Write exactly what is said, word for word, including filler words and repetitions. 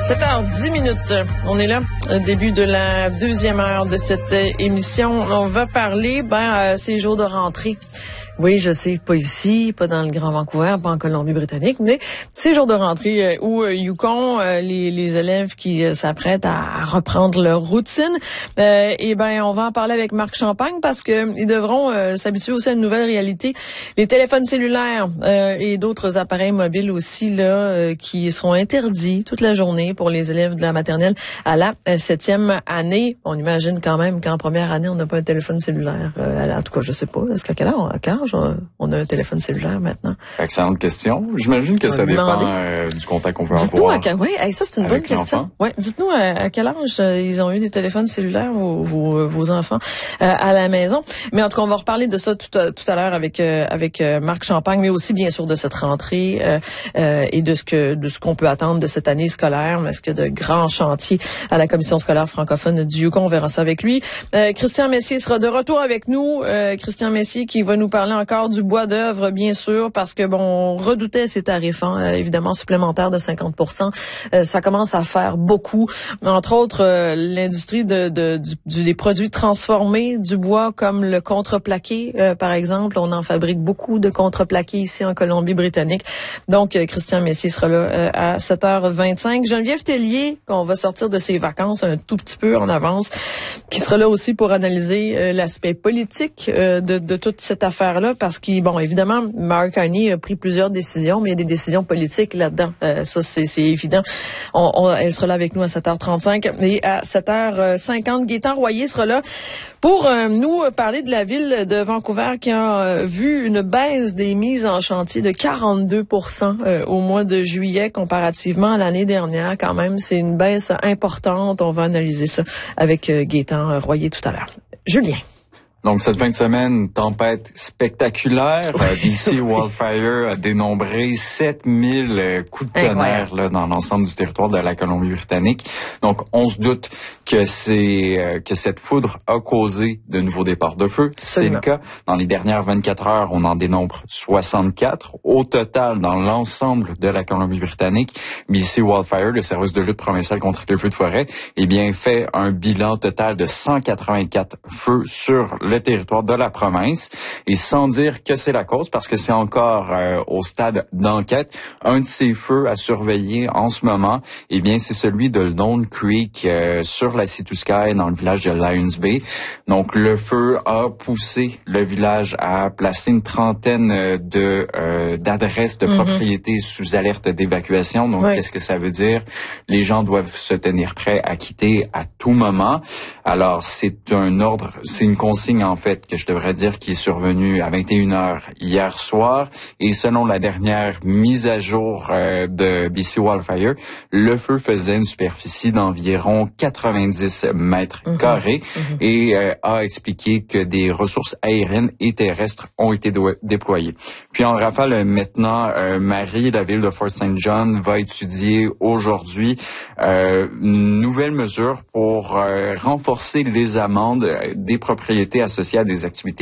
sept heures dix minutes. On est là, début de la deuxième heure de cette émission. On va parler, ben, euh, ces jours de rentrée. Oui, je sais, pas ici, pas dans le Grand Vancouver, pas en Colombie-Britannique, mais ces jours de rentrée euh, où euh, Yukon, euh, les, les élèves qui euh, s'apprêtent à, à reprendre leur routine, euh, et ben on va en parler avec Marc Champagne parce que ils devront euh, s'habituer aussi à une nouvelle réalité. Les téléphones cellulaires euh, et d'autres appareils mobiles aussi là euh, qui seront interdits toute la journée pour les élèves de la maternelle à la euh, septième année. On imagine quand même qu'en première année on n'a pas un téléphone cellulaire. Euh, en tout cas, je sais pas. Est-ce qu'à quel âge, à quel âge on a un téléphone cellulaire maintenant? Excellente question. J'imagine que ça dépend euh, du contact qu'on peut dites-nous avoir. À, oui, hey, ça c'est une bonne question. Ouais, dites-nous à, à quel âge euh, ils ont eu des téléphones cellulaires vos, vos, vos enfants euh, à la maison. Mais en tout cas, on va reparler de ça tout à, tout à l'heure avec euh, avec euh, Marc Champagne, mais aussi bien sûr de cette rentrée euh, euh, et de ce que de ce qu'on peut attendre de cette année scolaire. Est-ce que de grands chantiers à la commission scolaire francophone du Yukon? On verra ça avec lui. Euh, Christian Messier sera de retour avec nous. Euh, Christian Messier qui va nous parler encore du bois d'œuvre, bien sûr, parce que bon, on redoutait ces tarifs, hein, euh, évidemment supplémentaires de cinquante pour cent. Euh, ça commence à faire beaucoup. Entre autres, euh, l'industrie de, de du, du, des produits transformés du bois, comme le contreplaqué, euh, par exemple. On en fabrique beaucoup de contreplaqué ici en Colombie-Britannique. Donc, euh, Christian Messier sera là euh, à sept heures vingt-cinq. Geneviève Tellier, qu'on va sortir de ses vacances un tout petit peu en avance, qui sera là aussi pour analyser euh, l'aspect politique euh, de, de toute cette affaire-là, parce que, bon, évidemment, Mark Carney a pris plusieurs décisions, mais il y a des décisions politiques là-dedans. Euh, ça, c'est, c'est évident. On, on, elle sera là avec nous à sept heures trente-cinq. Et à sept heures cinquante, Gaétan Royer sera là pour euh, nous parler de la ville de Vancouver qui a euh, vu une baisse des mises en chantier de quarante-deux pour cent euh, au mois de juillet comparativement à l'année dernière. Quand même, c'est une baisse importante. On va analyser ça avec euh, Gaétan Royer tout à l'heure. Julien. Donc, cette fin de semaine, tempête spectaculaire. B C Wildfire a dénombré sept mille coups de tonnerre là, dans l'ensemble du territoire de la Colombie-Britannique. Donc, on se doute que c'est euh, que cette foudre a causé de nouveaux départs de feu. C'est le cas. Dans les dernières vingt-quatre heures, on en dénombre soixante-quatre. Au total, dans l'ensemble de la Colombie-Britannique, B C Wildfire, le service de lutte provincial contre les feux de forêt, eh bien, fait un bilan total de cent quatre-vingt-quatre feux sur le territoire de la province, et sans dire que c'est la cause, parce que c'est encore euh, au stade d'enquête. Un de ces feux à surveiller en ce moment, eh bien, c'est celui de Lone Creek euh, sur la Sea-to-Sky dans le village de Lions Bay. Donc, le feu a poussé le village à placer une trentaine de euh, d'adresses de mm-hmm. propriétés sous alerte d'évacuation. Donc, oui. Qu'est-ce que ça veut dire? Les gens doivent se tenir prêts à quitter à tout moment. Alors, c'est un ordre, c'est une consigne en fait que je devrais dire qui est survenue à vingt et une heures hier soir, et selon la dernière mise à jour euh, de B C Wildfire, le feu faisait une superficie d'environ quatre-vingt-dix mètres mm-hmm. carrés mm-hmm. et euh, a expliqué que des ressources aériennes et terrestres ont été do- déployées. Puis en rafale maintenant, euh, Marie, la ville de Fort Saint John, va étudier aujourd'hui euh, une nouvelle mesure pour euh, renforcer les amendes des propriétés associées à des activités